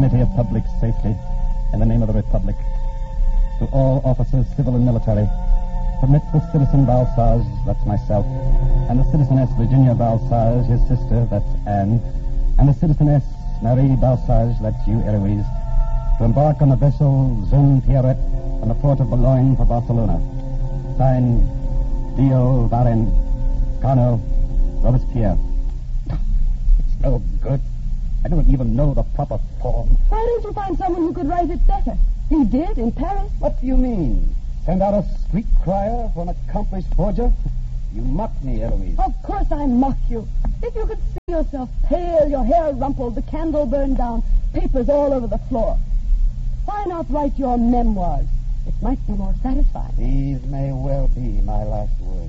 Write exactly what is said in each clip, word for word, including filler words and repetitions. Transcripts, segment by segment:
Committee of Public Safety, in the name of the Republic, to all officers, civil and military, permit the citizen Balsage, that's myself, and the citizeness Virginia Balsage, his sister, that's Anne, and the citizeness Marie Balsage, that's you, Eloise, to embark on the vessel Jeune Pierrette from the port of Boulogne for Barcelona. Signed, Dio Varen, Cano, Robespierre. It's no good. I don't even know the proper form. Why don't you find someone who could write it better? You did in Paris. What do you mean? Send out a street crier for an accomplished forger? You mock me, Eloise. Of course I mock you. If you could see yourself pale, your hair rumpled, the candle burned down, papers all over the floor. Why not write your memoirs? It might be more satisfying. These may well be my last words.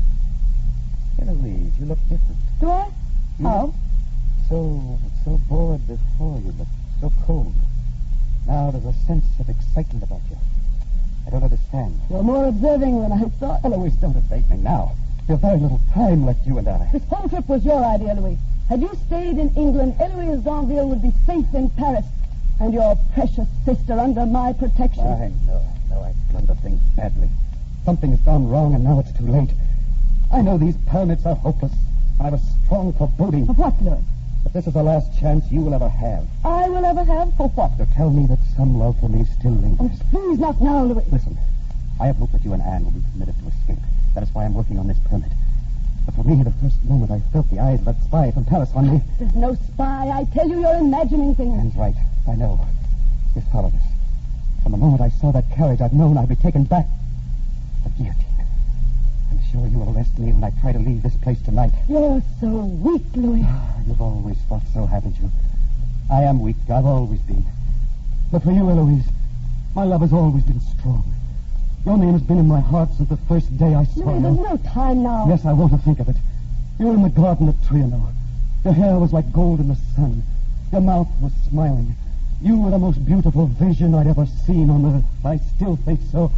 Eloise, you look different. Do I? You How? look so, so bored before you, but so cold. Now there's a sense of excitement about you. I don't understand. You're more observing than I thought. Eloise, don't evade me now. There's very little time left, you and I. This whole trip was your idea, Louis. Had you stayed in England, Eloise Danville would be safe in Paris, and your precious sister under my protection. I know, I know. I blundered things badly. Something's gone wrong, and now it's too late. I know these permits are hopeless. I have a strong foreboding. Of what, Louis? But this is the last chance you will ever have. I will ever have? For what? To tell me that some love for me still lingers. Oh, please, not now, Louis. Listen, I have hoped that you and Anne will be permitted to escape. That is why I'm working on this permit. But for me, the first moment I felt the eyes of that spy from Paris on me... There's no spy. I tell you, you're imagining things. Anne's right. I know. This followed us. From the moment I saw that carriage, I've known I'd be taken back. The guillotine. I'm sure you will arrest me when I try to leave this place tonight. You're so weak, Louis. Ah, you've always thought so, haven't you? I am weak. I've always been. But for you, Eloise, my love has always been strong. Your name has been in my heart since the first day I saw Louis, you. there's no time now. Yes, I want to think of it. You were in the garden at Trianon. Your hair was like gold in the sun. Your mouth was smiling. You were the most beautiful vision I'd ever seen on earth. I still think so.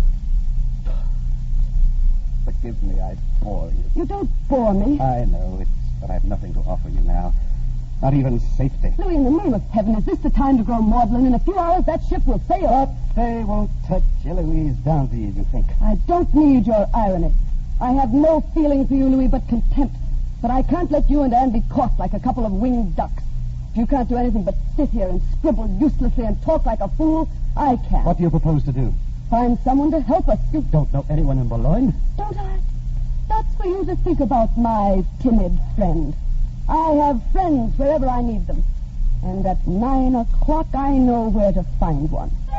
Forgive me, I bore you. You don't bore me. I know, it's but I have nothing to offer you now. Not even safety. Louis, in the name of heaven, is this the time to grow maudlin? In a few hours, that ship will sail. But they won't touch Eloise Danville, you think? I don't need your irony. I have no feeling for you, Louis, but contempt. But I can't let you and Anne be caught like a couple of winged ducks. If you can't do anything but sit here and scribble uselessly and talk like a fool, I can. What do you propose to do? Find someone to help us. You Don't know anyone in Boulogne? don't I? That's for you to think about, my timid friend. I have friends wherever I need them. And at nine o'clock, I know where to find one.